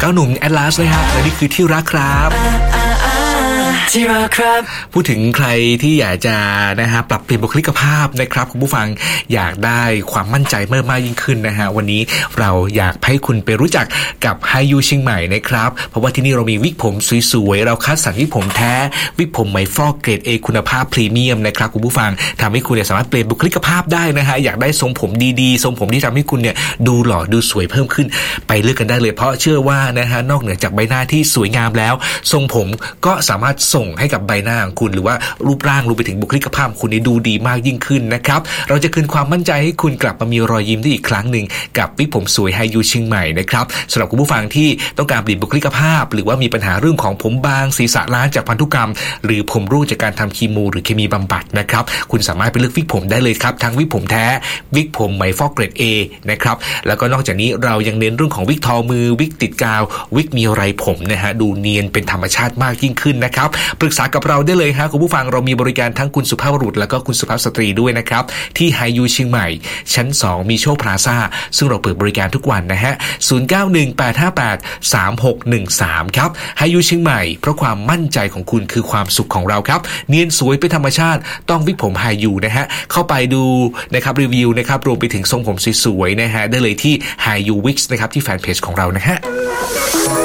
เก้าหนุ่มแอตลาสนะครับและนี่คือที่รักครับที่รักครับพูดถึงใครที่อยากจะนะฮะปรับเปลี่ยนบุคลิกภาพนะครับคุณผู้ฟังอยากได้ความมั่นใจเพิ่มมากยิ่งขึ้นนะฮะวันนี้เราอยากให้คุณไปรู้จักกับไฮยูเชียงใหม่นะครับเพราะว่าที่นี่เรามีวิกผมสวยๆเราคัดสรรวิกผมแท้วิกผมไหมฟอกเกรด A คุณภาพพรีเมียมนะครับคุณผู้ฟังทำให้คุณสามารถเปลี่ยนบุคลิกภาพได้นะฮะอยากได้ทรงผมดีๆทรงผมที่ทำให้คุณเนี่ยดูหล่อดูสวยเพิ่มขึ้นไปเลือกกันได้เลยเพราะเชื่อว่านะฮะนอกเหนือจากใบหน้าที่สวยงามแล้วทรงผมก็สามารถส่งให้กับใบหน้าของคุณหรือว่ารูปร่างรวมไปถึงบุคลิกภาพคุณนี่ดูดีมากยิ่งขึ้นนะครับเราจะคืนความมั่นใจให้คุณกลับมามีรอยยิ้มได้อีกครั้งหนึ่งกับวิกผมสวยไฮยูเชียงใหม่นะครับสำหรับคุณผู้ฟังที่ต้องการเปลี่ยนบุคลิกภาพหรือว่ามีปัญหาเรื่องของผมบางศีรษะล้านจากพันธุกรรมหรือผมร่วงจากการทำคีโมหรือเคมีบำบัดนะครับคุณสามารถไปเลือกวิกผมได้เลยครับทั้งวิกผมแท้วิกผมไหมฟอกเกรด A นะครับแล้วก็นอกจากนี้เรายังเน้นเรื่องของวิกทอมือวิกติดกาววิกมีไรผมนะฮะดูเนียนเป็นธรรมชาติมากยิ่งขึ้นนะครับปรึกษากับเราได้เลยฮะคุณผู้ฟังเรามีบริการทั้งคุณสุภาพบุรุษแล้วก็คุณสุภาพสตรีด้วยนะครับที่ไฮยูเชียงใหม่ชั้น2มีโชคพลาซ่าซึ่งเราเปิดบริการทุกวันนะฮะ0918583613ครับไฮยูเชียงใหม่เพราะความมั่นใจของคุณคือความสุขของเราครับเนียนสวยเป็นธรรมชาติต้องวิกผมไฮยูนะฮะเข้าไปดูนะครับรีวิวนะครับรวมไปถึงทรงผมสวยๆนะฮะได้เลยที่ไฮยูวิกส์นะครับที่แฟนเพจของเรานะฮะ